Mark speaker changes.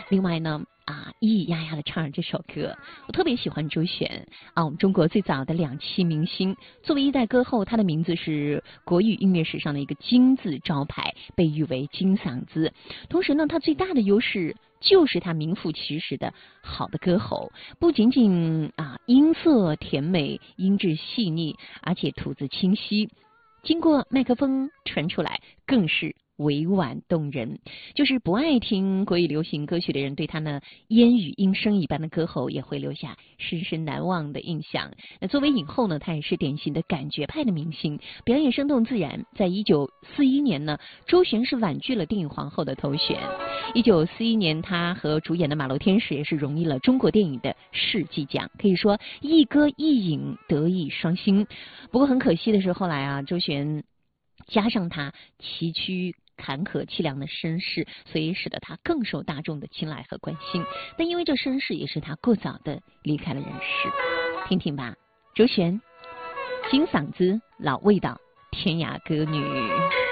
Speaker 1: 另外呢咿咿呀呀的唱着这首歌，我特别喜欢周璇我们中国最早的两栖明星。作为一代歌后，她的名字是国语音乐史上的一个金字招牌，被誉为金嗓子。同时呢，她最大的优势就是她名副其实的好的歌喉，不仅仅音色甜美、音质细腻，而且吐字清晰，经过麦克风传出来更是委婉动人。就是不爱听国语流行歌曲的人，对他呢烟雨音声一般的歌喉也会留下深深难忘的印象。那作为影后呢，她也是典型的感觉派的明星，表演生动自然。在1941年呢，周璇是婉拒了电影皇后的头衔。1941年，她和主演的马路天使也是荣膺了中国电影的世纪奖，可以说一歌一影德艺双馨。不过很可惜的是，后来周璇加上她崎岖坎坷凄凉的身世，所以使得他更受大众的青睐和关心。但因为这身世，也是他过早的离开了人世。听听吧，周璇，金嗓子，老味道，天涯歌女。